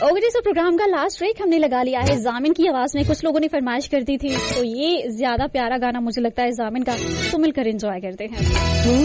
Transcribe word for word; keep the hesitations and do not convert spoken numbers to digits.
Okay जी, सो programme का last track हमने लगा लिया है जामिन की आवाज में। कुछ लोगों ने फरमाइश कर दी थी, तो ये ज्यादा प्यारा गाना मुझे लगता है जामिन का, तो मिलकर एंजॉय करते हैं।